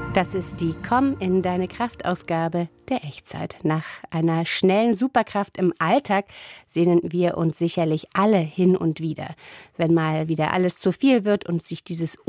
Das ist die Komm in deine Kraft-Ausgabe der Echtzeit. Nach einer schnellen Superkraft im Alltag sehnen wir uns sicherlich alle hin und wieder. Wenn mal wieder alles zu viel wird und sich dieses